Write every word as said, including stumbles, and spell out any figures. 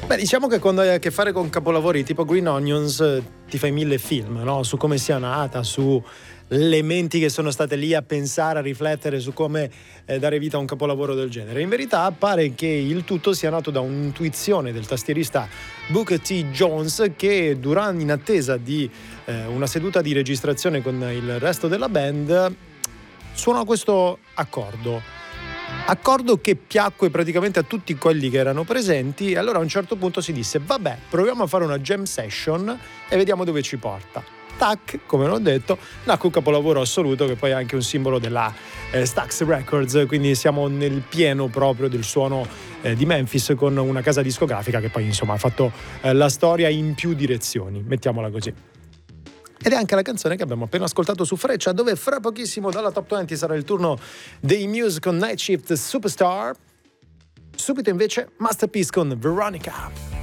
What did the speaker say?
Beh, diciamo che quando hai a che fare con capolavori tipo Green Onions ti fai mille film, no? Su come sia nata, su le menti che sono state lì a pensare, a riflettere su come eh, dare vita a un capolavoro del genere. In verità pare che il tutto sia nato da un'intuizione del tastierista Booker T. Jones, che durante, in attesa di eh, una seduta di registrazione con il resto della band, suonò questo accordo. Accordo che piacque praticamente a tutti quelli che erano presenti, e allora a un certo punto si disse: vabbè, proviamo a fare una jam session e vediamo dove ci porta. Tac, come l'ho detto, nacque un capolavoro assoluto che poi è anche un simbolo della eh, Stax Records, quindi siamo nel pieno proprio del suono eh, di Memphis, con una casa discografica che poi insomma ha fatto eh, la storia in più direzioni, mettiamola così. Ed è anche la canzone che abbiamo appena ascoltato su Freccia, dove fra pochissimo dalla Top venti sarà il turno dei Muse con Night Shift Superstar. Subito invece Masterpiece con Veronica.